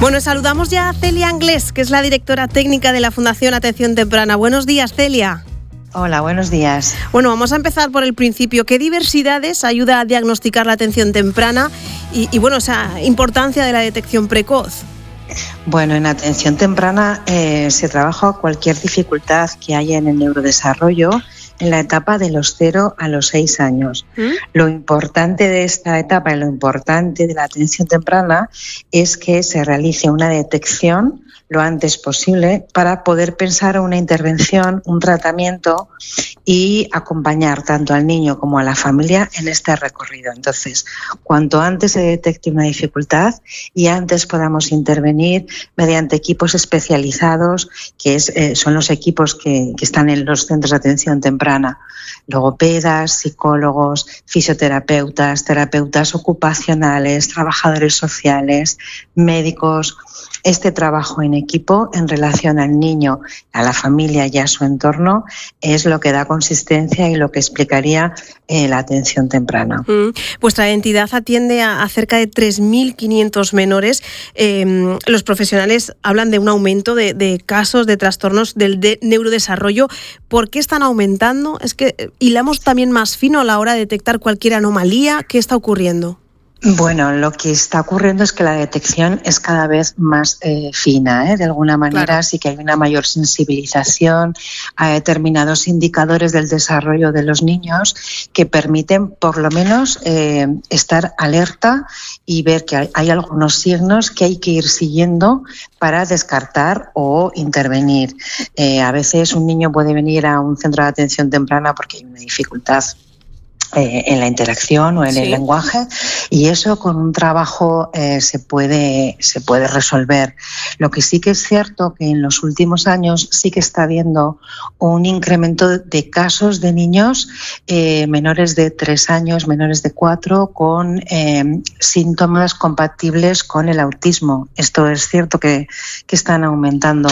Bueno, saludamos ya a Celia Anglés, que es la directora técnica de la Fundación Atención Temprana. Buenos días, Celia. Hola, buenos días. Bueno, vamos a empezar por el principio. ¿Qué diversidades ayuda a diagnosticar la atención temprana y esa importancia de la detección precoz? Bueno, en atención temprana se trabaja cualquier dificultad que haya en el neurodesarrollo en la etapa de los 0 a los 6 años. Lo importante de esta etapa y lo importante de la atención temprana es que se realice una detección lo antes posible para poder pensar en una intervención, un tratamiento y acompañar tanto al niño como a la familia en este recorrido. Entonces, cuanto antes se detecte una dificultad y antes podamos intervenir mediante equipos especializados, que son los equipos que están en los centros de atención temprana, logopedas, psicólogos, fisioterapeutas, terapeutas ocupacionales, trabajadores sociales, médicos. Este trabajo en equipo en relación al niño, a la familia y a su entorno es lo que da consistencia y lo que explicaría la atención temprana. Vuestra entidad atiende a cerca de 3.500 menores. Los profesionales hablan de un aumento de casos de trastornos del neurodesarrollo. ¿Por qué están aumentando? ¿Es que hilamos también más fino a la hora de detectar cualquier anomalía? ¿Qué está ocurriendo? Bueno, lo que está ocurriendo es que la detección es cada vez más fina, De alguna manera claro. Sí que hay una mayor sensibilización a determinados indicadores del desarrollo de los niños que permiten por lo menos estar alerta y ver que hay algunos signos que hay que ir siguiendo para descartar o intervenir. A veces un niño puede venir a un centro de atención temprana porque hay una dificultad en la interacción o en el lenguaje, y eso con un trabajo se puede resolver. Lo que sí que es cierto que en los últimos años sí que está habiendo un incremento de casos de niños menores de 3 años, menores de 4, con síntomas compatibles con el autismo. Esto es cierto que están aumentando,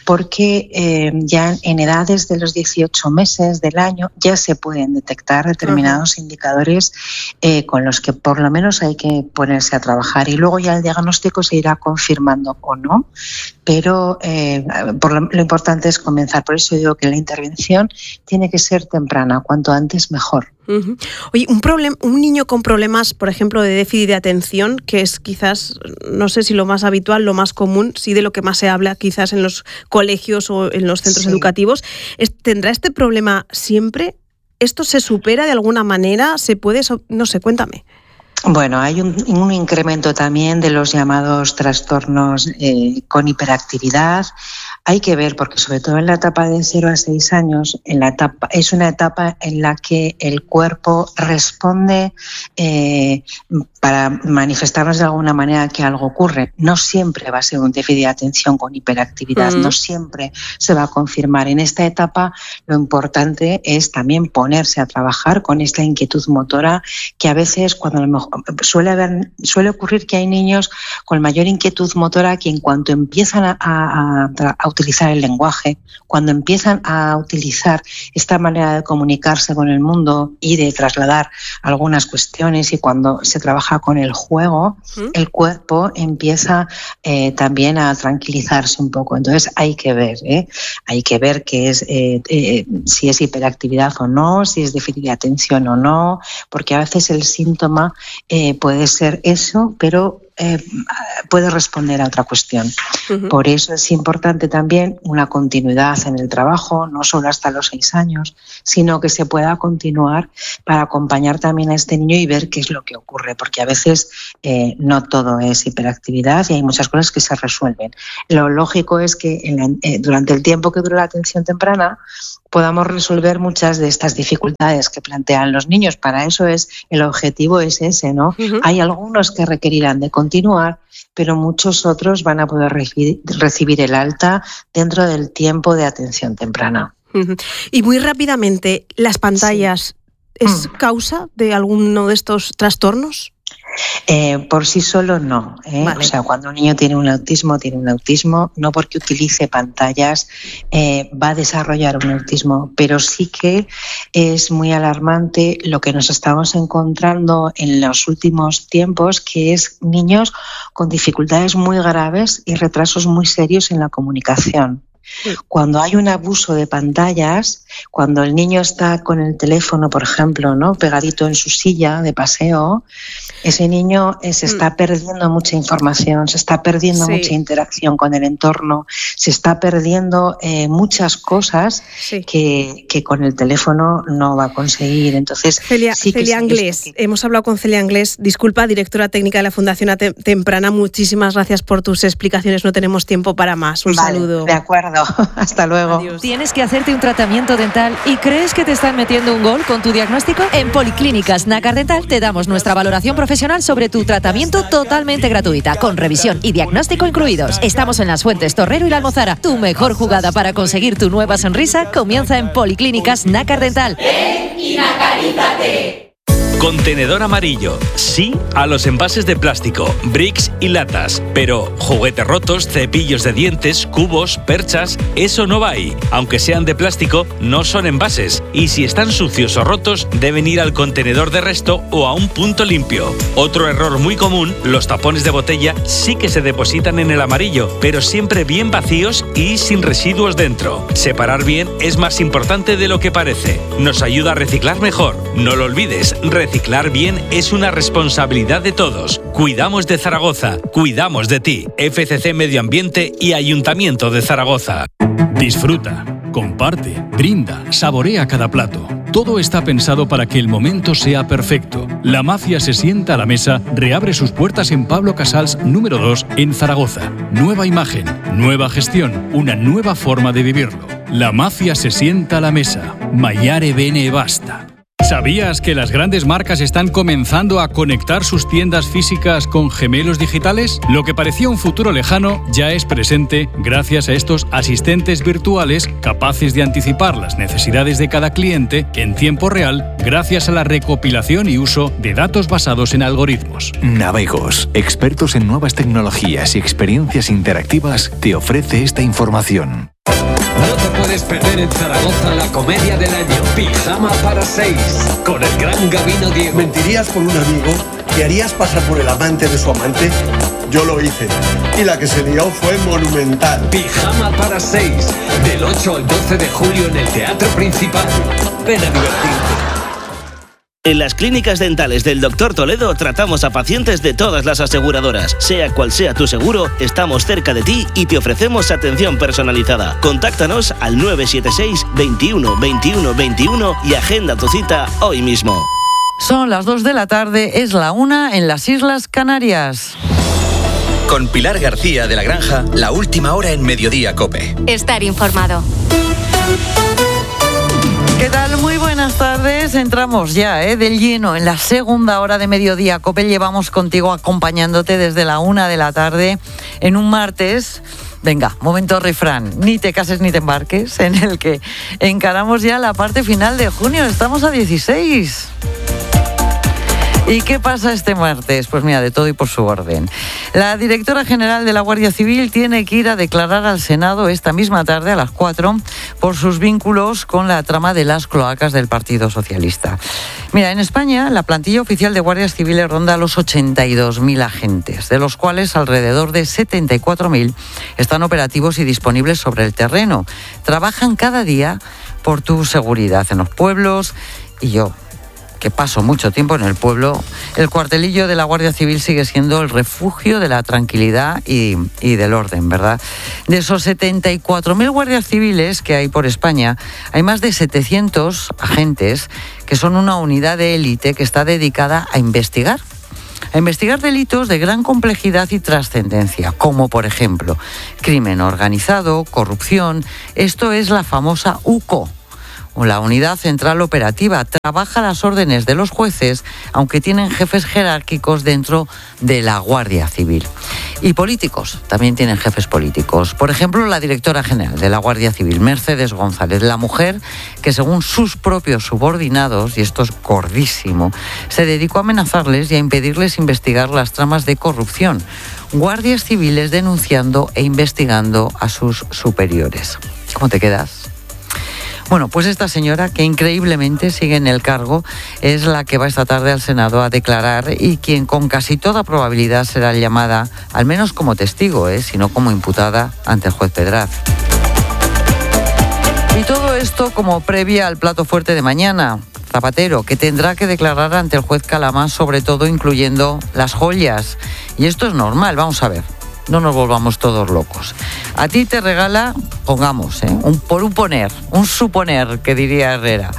porque ya en edades de los 18 meses del año ya se pueden detectar determinados indicadores con los que por lo menos hay que ponerse a trabajar, y luego ya el diagnóstico se irá confirmando o no, pero lo importante es comenzar. Por eso digo que la intervención tiene que ser temprana, cuanto antes mejor. Oye, un niño con problemas, por ejemplo, de déficit de atención, que es quizás, no sé si lo más habitual, lo más común, sí de lo que más se habla quizás en los colegios o en los centros educativos, ¿tendrá este problema siempre? ¿Esto se supera de alguna manera? ¿Se puede? No sé, cuéntame. Bueno, hay un incremento también de los llamados trastornos con hiperactividad. Hay que ver, porque sobre todo en la etapa de 0 a 6 años, es una etapa en la que el cuerpo responde para manifestarnos de alguna manera que algo ocurre. No siempre va a ser un déficit de atención con hiperactividad, no siempre se va a confirmar. En esta etapa lo importante es también ponerse a trabajar con esta inquietud motora, que a veces cuando a lo mejor suele ocurrir que hay niños con mayor inquietud motora que en cuanto empiezan a utilizar el lenguaje, cuando empiezan a utilizar esta manera de comunicarse con el mundo y de trasladar algunas cuestiones, y cuando se trabaja con el juego, el cuerpo empieza también a tranquilizarse un poco. Entonces hay que ver qué es, si es hiperactividad o no, si es déficit de atención o no, porque a veces el síntoma puede ser eso, pero puede responder a otra cuestión. Por eso es importante también una continuidad en el trabajo, no solo hasta los 6 años, sino que se pueda continuar para acompañar también a este niño y ver qué es lo que ocurre, porque a veces no todo es hiperactividad y hay muchas cosas que se resuelven. Lo lógico es que durante el tiempo que dura la atención temprana podamos resolver muchas de estas dificultades que plantean los niños. Para eso el objetivo es ese, ¿no? Hay algunos que requerirán de continuar, pero muchos otros van a poder recibir el alta dentro del tiempo de atención temprana. Y muy rápidamente, ¿las pantallas es causa de alguno de estos trastornos? Por sí solo no. Vale. O sea, cuando un niño tiene un autismo, no porque utilice pantallas va a desarrollar un autismo, pero sí que es muy alarmante lo que nos estamos encontrando en los últimos tiempos, que es niños con dificultades muy graves y retrasos muy serios en la comunicación. Cuando hay un abuso de pantallas, cuando el niño está con el teléfono, por ejemplo, ¿no?, pegadito en su silla de paseo, ese niño se está perdiendo mucha información, se está perdiendo mucha interacción con el entorno, se está perdiendo muchas cosas que con el teléfono no va a conseguir. Entonces, Celia Anglés, hemos hablado con Celia Anglés, disculpa, directora técnica de la Fundación Temprana. Muchísimas gracias por tus explicaciones, no tenemos tiempo para más. Un saludo. De acuerdo. Hasta luego. Adiós. ¿Tienes que hacerte un tratamiento dental y crees que te están metiendo un gol con tu diagnóstico? En Policlínicas Nácar Dental te damos nuestra valoración profesional sobre tu tratamiento totalmente gratuita, con revisión y diagnóstico incluidos. Estamos en Las Fuentes, Torrero y La Almozara. Tu mejor jugada para conseguir tu nueva sonrisa comienza en Policlínicas Nácar Dental. ¡Ven y nacarízate! Contenedor amarillo. Sí a los envases de plástico, bricks y latas. Pero juguetes rotos, cepillos de dientes, cubos, perchas, eso no va ahí. Aunque sean de plástico, no son envases. Y si están sucios o rotos, deben ir al contenedor de resto o a un punto limpio. Otro error muy común, los tapones de botella sí que se depositan en el amarillo, pero siempre bien vacíos y sin residuos dentro. Separar bien es más importante de lo que parece. Nos ayuda a reciclar mejor. No lo olvides, reciclar bien es una responsabilidad de todos. Cuidamos de Zaragoza, cuidamos de ti. FCC Medio Ambiente y Ayuntamiento de Zaragoza. Disfruta, comparte, brinda, saborea cada plato. Todo está pensado para que el momento sea perfecto. La Mafia se sienta a la mesa reabre sus puertas en Pablo Casals número 2 en Zaragoza. Nueva imagen, nueva gestión, una nueva forma de vivirlo. La Mafia se sienta a la mesa. Maiare bene basta. ¿Sabías que las grandes marcas están comenzando a conectar sus tiendas físicas con gemelos digitales? Lo que parecía un futuro lejano ya es presente gracias a estos asistentes virtuales capaces de anticipar las necesidades de cada cliente en tiempo real gracias a la recopilación y uso de datos basados en algoritmos. Navegos, expertos en nuevas tecnologías y experiencias interactivas, te ofrece esta información. No te puedes perder en Zaragoza la comedia del año Pijama para 6 con el gran Gabino Diego. ¿Mentirías por un amigo? ¿Te harías pasar por el amante de su amante? Yo lo hice y la que se lió fue monumental. Pijama para 6 del 8 al 12 de julio en el Teatro Principal. Ven a divertirte. En las clínicas dentales del Dr. Toledo tratamos a pacientes de todas las aseguradoras. Sea cual sea tu seguro, estamos cerca de ti y te ofrecemos atención personalizada. Contáctanos al 976 21 21 21 y agenda tu cita hoy mismo. Son las 2 de la tarde, es la 1 en las Islas Canarias. Con Pilar García de la Granja, la última hora en Mediodía COPE. Estar informado. ¿Qué tal? Muy buenas tardes. Entramos ya del lleno en la segunda hora de Mediodía COPE. Llevamos contigo acompañándote desde la 1 de la tarde en un martes. Venga, momento refrán. Ni te cases ni te embarques, en el que encaramos ya la parte final de junio. Estamos a 16. ¿Y qué pasa este martes? Pues mira, de todo y por su orden. La directora general de la Guardia Civil tiene que ir a declarar al Senado esta misma tarde a las 4 por sus vínculos con la trama de las cloacas del Partido Socialista. Mira, en España la plantilla oficial de guardias civiles ronda los 82.000 agentes, de los cuales alrededor de 74.000 están operativos y disponibles sobre el terreno. Trabajan cada día por tu seguridad en los pueblos y yo, que paso mucho tiempo en el pueblo, el cuartelillo de la Guardia Civil sigue siendo el refugio de la tranquilidad y del orden, ¿verdad? De esos 74.000 guardias civiles que hay por España, hay más de 700 agentes que son una unidad de élite que está dedicada a investigar delitos de gran complejidad y trascendencia, como por ejemplo crimen organizado, corrupción. Esto es la famosa UCO, la Unidad Central Operativa. Trabaja a las órdenes de los jueces, aunque tienen jefes jerárquicos dentro de la Guardia Civil. Y políticos, también tienen jefes políticos. Por ejemplo, la directora general de la Guardia Civil, Mercedes González, la mujer que según sus propios subordinados, y esto es gordísimo, se dedicó a amenazarles y a impedirles investigar las tramas de corrupción. Guardias civiles denunciando e investigando a sus superiores. ¿Cómo te quedas? Bueno, pues esta señora, que increíblemente sigue en el cargo, es la que va esta tarde al Senado a declarar y quien con casi toda probabilidad será llamada, al menos como testigo, sino como imputada ante el juez Pedraz. Y todo esto como previa al plato fuerte de mañana. Zapatero, que tendrá que declarar ante el juez Calamá, sobre todo incluyendo las joyas. Y esto es normal, vamos a ver, no nos volvamos todos locos. A ti te regala, pongamos, un suponer, que diría Herrera.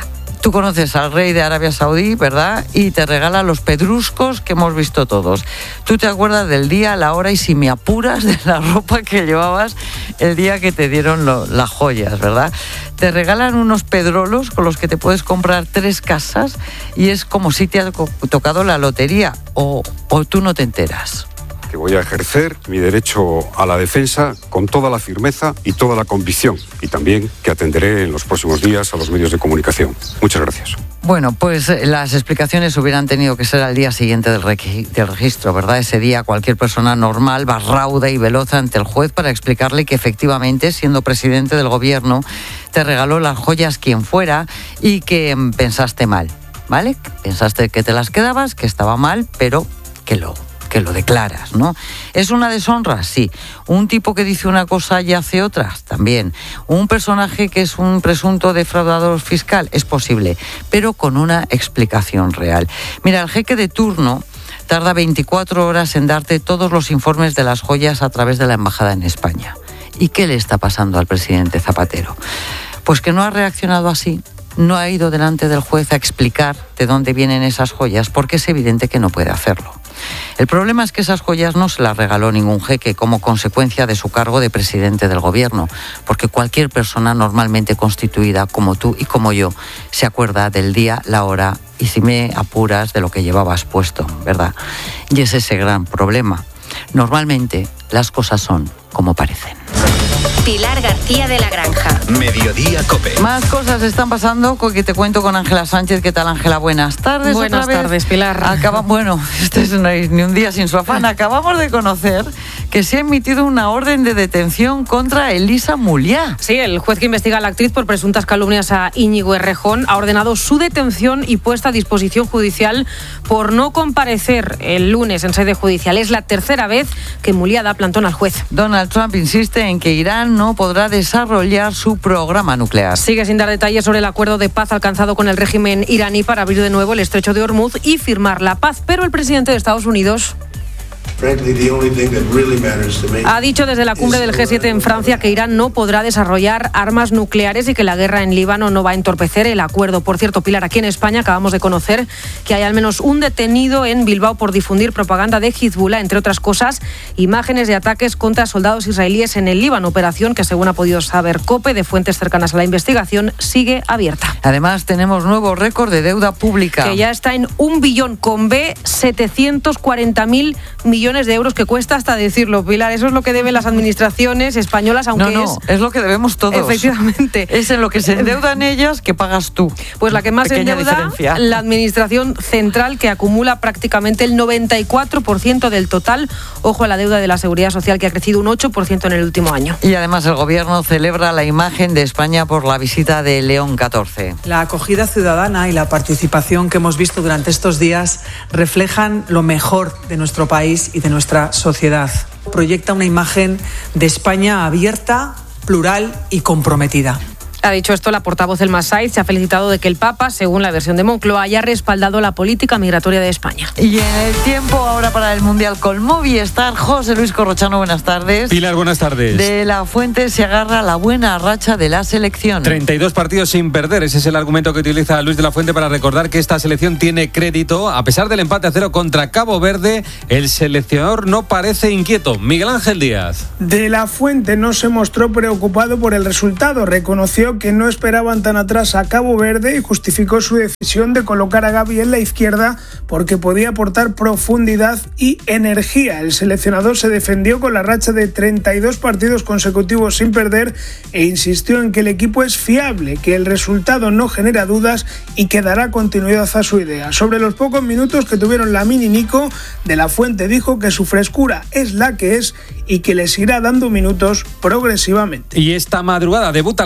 Tú conoces al rey de Arabia Saudí, ¿verdad? Y te regala los pedruscos que hemos visto todos. Tú te acuerdas del día, la hora y, si me apuras, de la ropa que llevabas el día que te dieron las joyas, ¿verdad? Te regalan unos pedrolos con los que te puedes comprar 3 casas y es como si te ha tocado la lotería, o tú no te enteras. Que voy a ejercer mi derecho a la defensa con toda la firmeza y toda la convicción, y también que atenderé en los próximos días a los medios de comunicación. Muchas gracias. Bueno, pues las explicaciones hubieran tenido que ser al día siguiente del registro, ¿verdad? Ese día cualquier persona normal va rauda y veloz ante el juez para explicarle que efectivamente, siendo presidente del gobierno, te regaló las joyas quien fuera y que pensaste mal, ¿vale? Pensaste que te las quedabas, que estaba mal, pero que lo declaras, ¿no? ¿Es una deshonra? Sí. ¿Un tipo que dice una cosa y hace otra? También. ¿Un personaje que es un presunto defraudador fiscal? Es posible, pero con una explicación real. Mira, el jeque de turno tarda 24 horas en darte todos los informes de las joyas a través de la embajada en España. ¿Y qué le está pasando al presidente Zapatero? Pues que no ha reaccionado así. No ha ido delante del juez a explicar de dónde vienen esas joyas, porque es evidente que no puede hacerlo. El problema es que esas joyas no se las regaló ningún jeque como consecuencia de su cargo de presidente del gobierno, porque cualquier persona normalmente constituida como tú y como yo se acuerda del día, la hora y, si me apuras, de lo que llevabas puesto, ¿verdad? Y es ese gran problema. Normalmente las cosas son como parecen. Pilar García de la Granja. Mediodía COPE. Más cosas están pasando, que te cuento con Ángela Sánchez. ¿Qué tal, Ángela? Buenas tardes. Buenas tardes, Pilar. Bueno, no hay ni un día sin su afán. Acabamos de conocer que se ha emitido una orden de detención contra Elisa Muliá. Sí, el juez que investiga a la actriz por presuntas calumnias a Íñigo Errejón ha ordenado su detención y puesta a disposición judicial por no comparecer el lunes en sede judicial. Es la tercera vez que Muliá da plantón al juez. Donald Trump insiste en que Irán no podrá desarrollar su programa nuclear. Sigue sin dar detalles sobre el acuerdo de paz alcanzado con el régimen iraní para abrir de nuevo el estrecho de Hormuz y firmar la paz, pero el presidente de Estados Unidos ha dicho desde la cumbre del G7 en Francia que Irán no podrá desarrollar armas nucleares y que la guerra en Líbano no va a entorpecer el acuerdo. Por cierto, Pilar, aquí en España acabamos de conocer que hay al menos un detenido en Bilbao por difundir propaganda de Hezbollah, entre otras cosas, imágenes de ataques contra soldados israelíes en el Líbano, operación que, según ha podido saber COPE de fuentes cercanas a la investigación, sigue abierta. Además, tenemos nuevo récord de deuda pública. Que ya está en 1 billón, con B, 740.000 millones de euros, que cuesta hasta decirlo, Pilar. Eso es lo que deben las administraciones españolas, aunque es lo que debemos todos. Efectivamente. Es en lo que se endeudan ellas que pagas tú. Pues la que más endeuda, la administración central, que acumula prácticamente el 94% del total. Ojo a la deuda de la Seguridad Social, que ha crecido un 8% en el último año. Y además el gobierno celebra la imagen de España por la visita de León XIV. La acogida ciudadana y la participación que hemos visto durante estos días reflejan lo mejor de nuestro país y de nuestra sociedad. Proyecta una imagen de España abierta, plural y comprometida. Ha dicho esto la portavoz Elma Saiz. Se ha felicitado de que el Papa, según la versión de Moncloa, haya respaldado la política migratoria de España. Y en el tiempo ahora para el Mundial con Movistar, José Luis Corrochano, buenas tardes. Pilar, buenas tardes. De la Fuente se agarra la buena racha de la selección. 32 partidos sin perder, ese es el argumento que utiliza Luis de la Fuente para recordar que esta selección tiene crédito. A pesar del empate a 0 contra Cabo Verde, el seleccionador no parece inquieto. Miguel Ángel Díaz. De la Fuente no se mostró preocupado por el resultado, reconoció que no esperaban tan atrás a Cabo Verde y justificó su decisión de colocar a Gavi en la izquierda porque podía aportar profundidad y energía. El seleccionador se defendió con la racha de 32 partidos consecutivos sin perder e insistió en que el equipo es fiable, que el resultado no genera dudas y que dará continuidad a su idea. Sobre los pocos minutos que tuvieron Lamine y Nico, de la Fuente dijo que su frescura es la que es y que les irá dando minutos progresivamente. Y esta madrugada debuta la campeona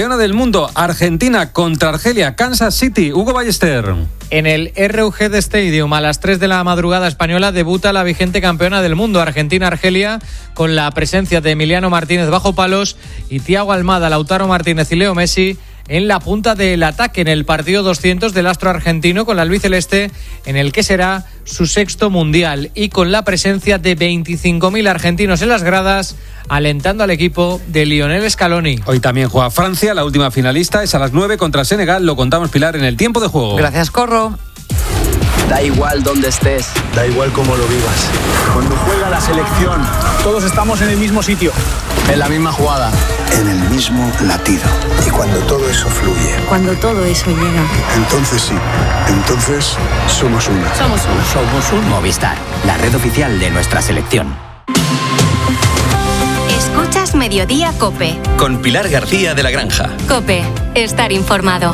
campeona del mundo. Argentina contra Argelia, Kansas City. Hugo Ballester. En el RUG de Stadium, a las 3 de la madrugada española, debuta la vigente campeona del mundo, Argentina-Argelia, con la presencia de Emiliano Martínez bajo palos y Thiago Almada, Lautaro Martínez y Leo Messi en la punta del ataque en el partido 200 del astro argentino con la albiceleste, en el que será su sexto mundial, y con la presencia de 25.000 argentinos en las gradas, alentando al equipo de Lionel Scaloni. Hoy también juega Francia, la última finalista es a las 9 contra Senegal. Lo contamos, Pilar, en el tiempo de juego. Gracias, Corro. Da igual dónde estés, da igual cómo lo vivas. Cuando juega la selección, todos estamos en el mismo sitio, en la misma jugada, en el mismo latido. Y cuando todo eso fluye, cuando todo eso llega, entonces sí, entonces somos uno. Somos uno. Somos un Movistar, la red oficial de nuestra selección. Escuchas Mediodía COPE. Con Pilar García de la Granja. COPE, estar informado.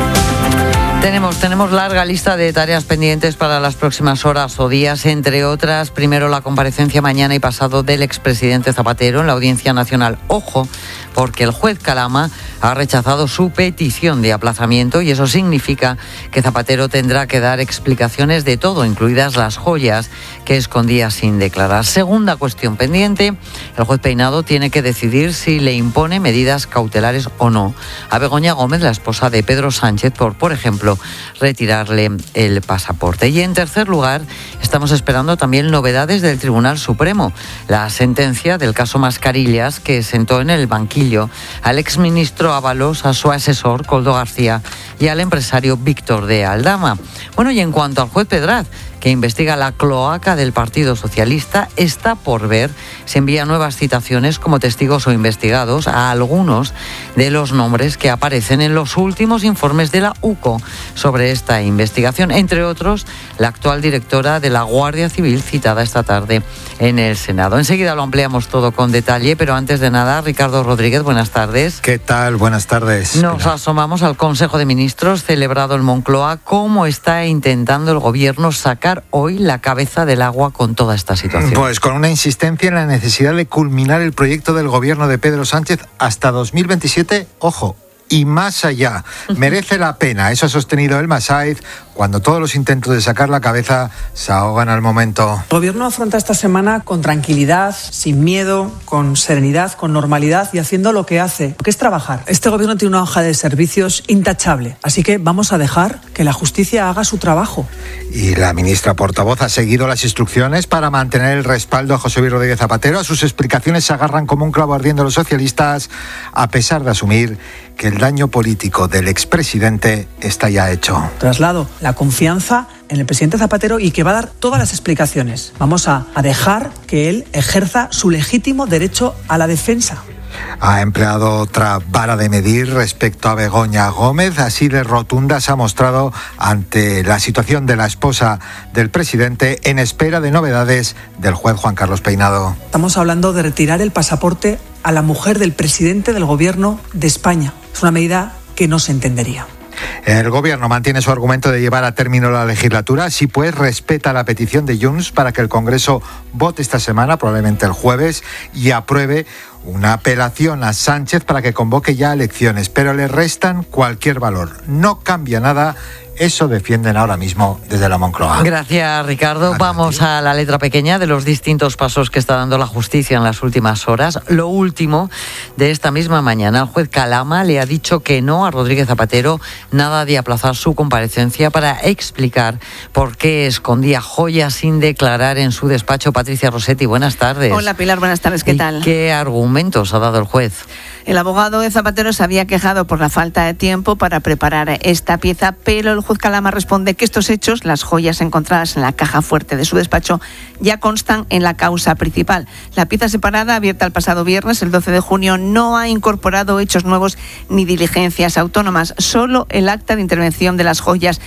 Tenemos larga lista de tareas pendientes para las próximas horas o días, entre otras, primero la comparecencia mañana y pasado del expresidente Zapatero en la Audiencia Nacional. Ojo, porque el juez Calama ha rechazado su petición de aplazamiento y eso significa que Zapatero tendrá que dar explicaciones de todo, incluidas las joyas que escondía sin declarar. Segunda cuestión pendiente, el juez Peinado tiene que decidir si le impone medidas cautelares o no a Begoña Gómez, la esposa de Pedro Sánchez, por ejemplo, retirarle el pasaporte. Y en tercer lugar, estamos esperando también novedades del Tribunal Supremo. La sentencia del caso Mascarillas, que sentó en el banquillo al exministro Ábalos, a su asesor Koldo García y al empresario Víctor de Aldama. Bueno, y en cuanto al juez Pedraz, que investiga la cloaca del Partido Socialista, está por ver si envía nuevas citaciones como testigos o investigados a algunos de los nombres que aparecen en los últimos informes de la UCO sobre esta investigación, entre otros la actual directora de la Guardia Civil, citada esta tarde en el Senado. Enseguida lo ampliamos todo con detalle, pero antes de nada, Ricardo Rodríguez, buenas tardes. ¿Qué tal? Buenas tardes. Nos asomamos al Consejo de Ministros celebrado en Moncloa. ¿Cómo está intentando el gobierno sacar hoy la cabeza del agua con toda esta situación? Pues con una insistencia en la necesidad de culminar el proyecto del gobierno de Pedro Sánchez hasta 2027, ojo, y más allá. Merece la pena, eso ha sostenido el Masaiz, cuando todos los intentos de sacar la cabeza se ahogan al momento. El gobierno afronta esta semana con tranquilidad, sin miedo, con serenidad, con normalidad y haciendo lo que hace, que es trabajar. Este gobierno tiene una hoja de servicios intachable, así que vamos a dejar que la justicia haga su trabajo. Y la ministra portavoz ha seguido las instrucciones para mantener el respaldo a José Luis Rodríguez Zapatero. A sus explicaciones se agarran como un clavo ardiendo los socialistas, a pesar de asumir que el daño político del expresidente está ya hecho. Traslado la confianza en el presidente Zapatero y que va a dar todas las explicaciones. Vamos a dejar que él ejerza su legítimo derecho a la defensa. Ha empleado otra vara de medir respecto a Begoña Gómez, así de rotunda se ha mostrado ante la situación de la esposa del presidente, en espera de novedades del juez Juan Carlos Peinado. Estamos hablando de retirar el pasaporte a la mujer del presidente del gobierno de España. Es una medida que no se entendería. El gobierno mantiene su argumento de llevar a término la legislatura, así pues respeta la petición de Junts para que el Congreso vote esta semana, probablemente el jueves, y apruebe una apelación a Sánchez para que convoque ya elecciones, pero le restan cualquier valor. No cambia nada. Eso defienden ahora mismo desde la Moncloa. Gracias, Ricardo. Vamos a la letra pequeña de los distintos pasos que está dando la justicia en las últimas horas. Lo último de esta misma mañana, el juez Calama le ha dicho que no a Rodríguez Zapatero, nada de aplazar su comparecencia para explicar por qué escondía joyas sin declarar en su despacho. Patricia Rossetti, buenas tardes. Hola, Pilar, buenas tardes. ¿Qué tal? ¿Qué argumentos ha dado el juez? El abogado de Zapatero se había quejado por la falta de tiempo para preparar esta pieza, pero el juez Calama responde que estos hechos, las joyas encontradas en la caja fuerte de su despacho, ya constan en la causa principal. La pieza separada, abierta el pasado viernes, el 12 de junio, no ha incorporado hechos nuevos ni diligencias autónomas, solo el acta de intervención de las joyas